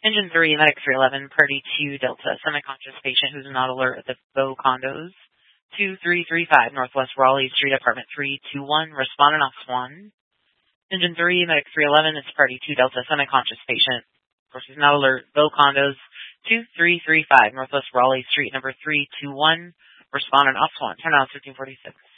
Engine 3, Medic 311, Party 2, Delta, semi-conscious patient who's not alert at the Bow Condos. 2335, Northwest Raleigh Street, Apartment 321, respondent off Swan. Engine 3, Medic 311, it's Party 2, Delta, semi-conscious patient. Of course, he's not alert. Bow Condos, 2335, Northwest Raleigh Street, number 321, respondent off Swan. Turn on 1346.